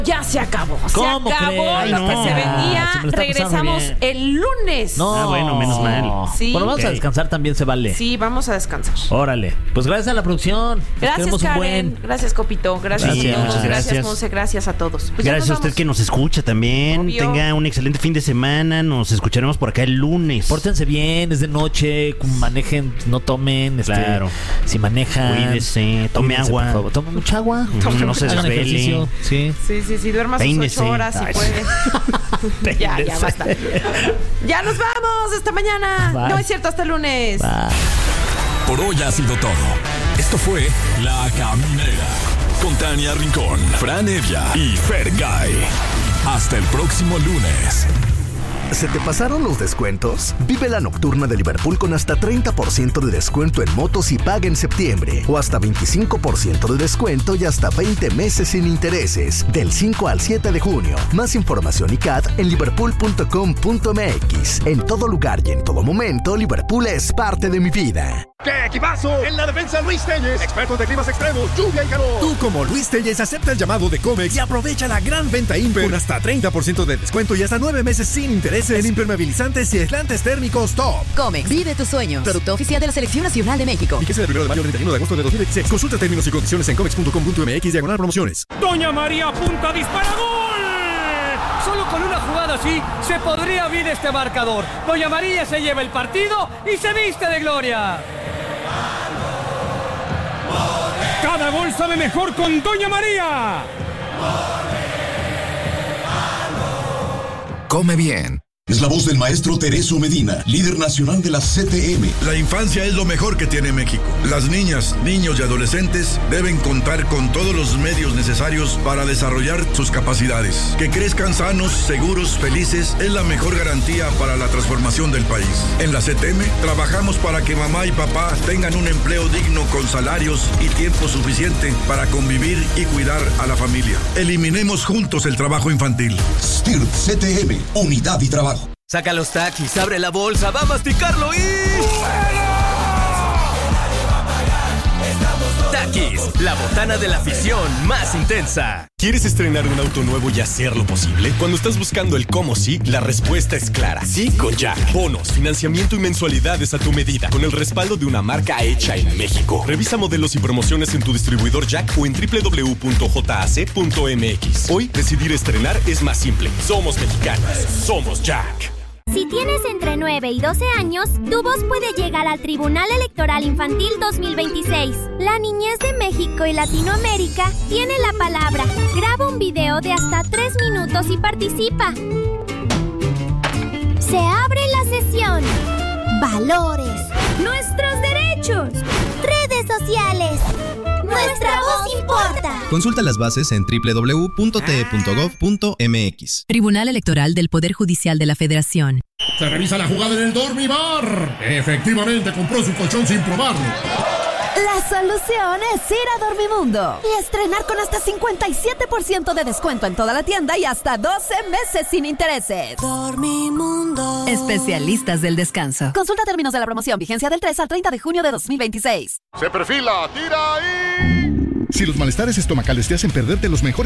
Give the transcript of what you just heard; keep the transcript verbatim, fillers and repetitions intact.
Ya se acabó, se ¿Cómo acabó crees? lo No. que se venía. Se me está Regresamos pasando bien. el lunes. No, Ah, bueno, menos mal. Sí. Bueno, vamos Ok. a descansar también, se vale. Sí, vamos a descansar. Órale. Pues gracias a la producción. Nos Gracias, queremos un Karen. buen. Gracias, Copito. Gracias, Gracias. a todos. Muchas Gracias, gracias. Monse. Gracias a todos. Pues ya Gracias a nos usted vamos. que nos escucha también. Obvio. Tenga un excelente fin de semana. Nos escucharemos por acá el lunes. Pórtense bien, es de noche, manejen, no tomen. Este, Claro. Si manejan. Cuídese, tome cuídense, agua. por favor. Tome mucha agua. Ujú, no se Hagan desvele. ejercicio. Sí. Sí, sí, sí. Duerma sus Peínese. ocho horas si Ay, puede. ya, ya, basta. Ya nos vamos. Hasta mañana. Bye. No es cierto, hasta el lunes. Bye. Por hoy ha sido todo. Esto fue La Caminera con Tania Rincón, Fran Evia y Fergay. Hasta el próximo lunes. ¿Se te pasaron los descuentos? Vive la nocturna de Liverpool con hasta treinta por ciento de descuento en motos y paga en septiembre. O hasta veinticinco por ciento de descuento y hasta veinte meses sin intereses. Del cinco al siete de junio. Más información y C A D en liverpool punto com punto m x. En todo lugar y en todo momento, Liverpool es parte de mi vida. ¡Qué equipazo! En la defensa Luis Telles, expertos de climas extremos, lluvia y calor. Tú como Luis Telles acepta el llamado de Comex y aprovecha la gran venta Imper con hasta treinta por ciento de descuento y hasta nueve meses sin intereses en impermeabilizantes y aislantes térmicos top. Comex, vive tus sueños. Producto oficial de la Selección Nacional de México. Fíjese del primero de mayo al treinta y uno de agosto de dos mil veintiséis. Consulta términos y condiciones en comex punto com punto m x diagonal promociones. Doña María apunta, dispara, gol. Solo con una jugada así se podría abrir este marcador. Doña María se lleva el partido y se viste de gloria. Cada gol sabe mejor con Doña María. Come bien. Es la voz del maestro Tereso Medina, líder nacional de la C T M. La infancia es lo mejor que tiene México. Las niñas, niños y adolescentes deben contar con todos los medios necesarios para desarrollar sus capacidades. Que crezcan sanos, seguros, felices es la mejor garantía para la transformación del país. En la C T M trabajamos para que mamá y papá tengan un empleo digno con salarios y tiempo suficiente para convivir y cuidar a la familia. Eliminemos juntos el trabajo infantil. S T I R T C T M, unidad y trabajo. Saca los taquis, abre la bolsa, va a masticarlo y... Takis, la botana de la afición más intensa. ¿Quieres estrenar un auto nuevo y hacerlo posible? Cuando estás buscando el cómo sí, la respuesta es clara. Sí con Jack. Bonos, financiamiento y mensualidades a tu medida, con el respaldo de una marca hecha en México. Revisa modelos y promociones en tu distribuidor Jack o en doble u doble u doble u punto j a c punto m x. Hoy, decidir estrenar es más simple. Somos mexicanos. Somos Jack. Si tienes entre nueve y doce años, tu voz puede llegar al Tribunal Electoral Infantil dos mil veintiséis. La niñez de México y Latinoamérica tiene la palabra. Graba un video de hasta tres minutos y participa. Se abre la sesión. Valores. Nuestros derechos. Redes sociales. Nuestra voz importa. Consulta las bases en doble u doble u doble u punto t e punto gov punto m x. Tribunal Electoral del Poder Judicial de la Federación. Se revisa la jugada en el Dormibar. Efectivamente compró su colchón sin probarlo. La solución es ir a Dormimundo y estrenar con hasta cincuenta y siete por ciento de descuento en toda la tienda y hasta doce meses sin intereses. Dormimundo. Especialistas del descanso. Consulta términos de la promoción. Vigencia del tres al treinta de junio de dos mil veintiséis. Se perfila, tira y... Si los malestares estomacales te hacen perderte los mejores